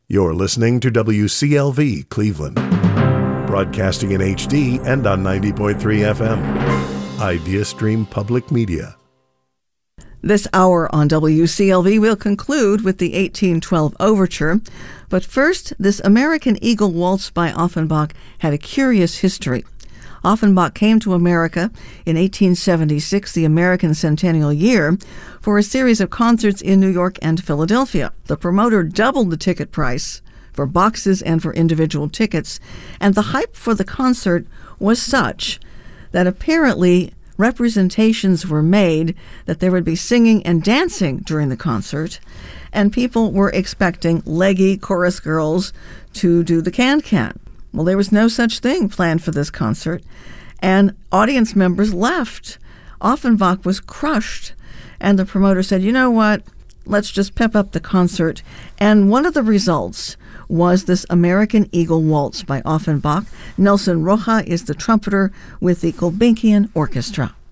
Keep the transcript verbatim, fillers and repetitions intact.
You're listening to W C L V Cleveland, broadcasting in H D and on ninety point three F M. IdeaStream Public Media. This hour on W C L V will conclude with the eighteen twelve Overture. But first, this American Eagle Waltz by Offenbach had a curious history. Offenbach came to America in eighteen seventy-six, the American Centennial Year, for a series of concerts in New York and Philadelphia. The promoter doubled the ticket price for boxes and for individual tickets, and the hype for the concert was such that apparently representations were made that there would be singing and dancing during the concert, and people were expecting leggy chorus girls to do the can-can. Well, there was no such thing planned for this concert, and audience members left. Offenbach was crushed, and the promoter said, you know what, let's just pep up the concert. And one of the results was this American Eagle Waltz by Offenbach. Nelson Roja is the trumpeter with the Gulbenkian Orchestra.